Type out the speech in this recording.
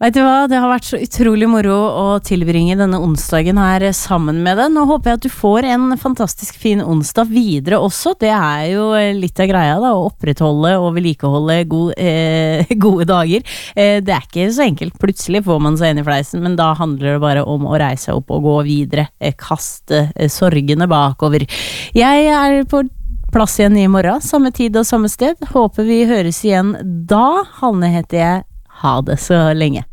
Vet du hva, det har vært så utrolig moro å tilbringe denne onsdagen her sammen med deg. Nå håper jeg at du får en fantastisk fin onsdag videre også. Det jo litt av greia da, å opprettholde og vedlikeholde gode dager. Det ikke så enkelt, plutselig får man seg inn i fleisen, men da handler det bare om å reise opp og gå videre, kaste sorgene bakover. Jeg på plass igjen i morgen, samme tid og samme sted. Håper vi høres igjen da. Hanne heter jeg. Ha det så lenge.